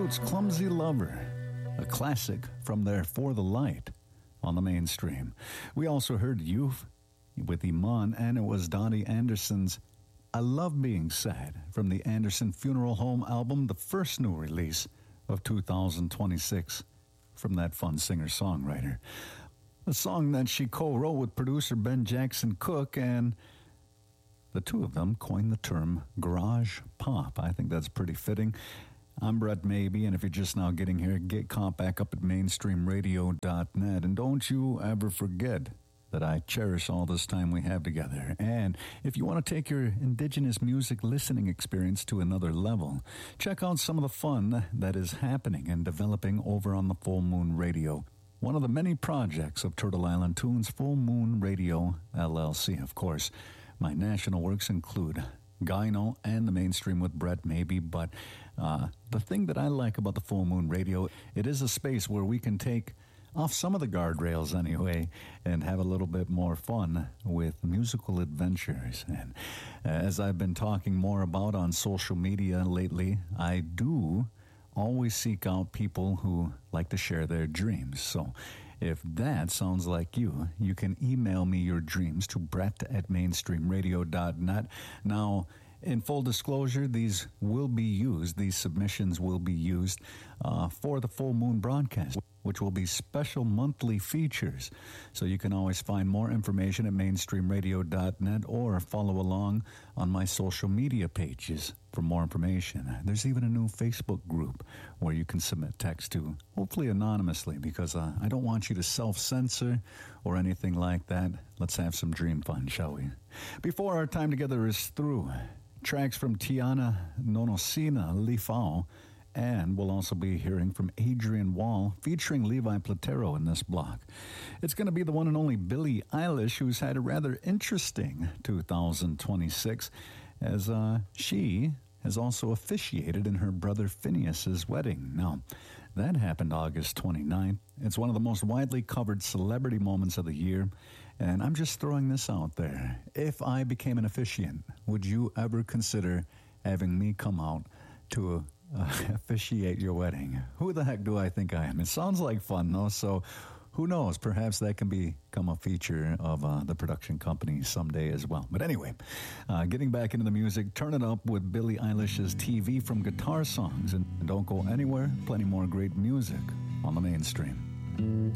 Roots' Clumsy Lover, a classic from their For the Light on the Mainstream. We also heard Youth with Iman, and it was Dottie Anderson's I Love Being Sad from the Anderson Funeral Home album, the first new release of 2026 from that fun singer-songwriter. A song that she co-wrote with producer Ben Jackson Cook, and the two of them coined the term garage pop. I think that's pretty fitting. I'm Brett Maybe, and if you're just now getting here, get caught back up at mainstreamradio.net. And don't you ever forget that I cherish all this time we have together. And if you want to take your indigenous music listening experience to another level, check out some of the fun that is happening and developing over on the Full Moon Radio. One of the many projects of Turtle Island Tunes, Full Moon Radio LLC. Of course, my national works include Gyno and the Mainstream with Brett Maybe, but the thing that I like about the Full Moon Radio, it is a space where we can take off some of the guardrails anyway and have a little bit more fun with musical adventures. And as I've been talking more about on social media lately, I do always seek out people who like to share their dreams. So if that sounds like you, you can email me your dreams to brett@mainstreamradio.net. Now, in full disclosure, these submissions will be used for the Full Moon broadcast, which will be special monthly features. So you can always find more information at mainstreamradio.net or follow along on my social media pages for more information. There's even a new Facebook group where you can submit text to, hopefully anonymously, because I don't want you to self-censor or anything like that. Let's have some dream fun, shall we? Before our time together is through, tracks from Tiana Nonosina Lifao, and we'll also be hearing from Adrian Wall featuring Levi Platero in this block. It's going to be the one and only Billie Eilish, who's had a rather interesting 2026, as she has also officiated in her brother Phineas's wedding. Now, that happened August 29th. It's one of the most widely covered celebrity moments of the year, and I'm just throwing this out there. If I became an officiant, would you ever consider having me come out to officiate your wedding? Who the heck do I think I am? It sounds like fun, though, so who knows? Perhaps that can become a feature of the production company someday as well. But anyway, getting back into the music, turn it up with Billie Eilish's TV from Guitar Songs. And don't go anywhere, plenty more great music on the Mainstream.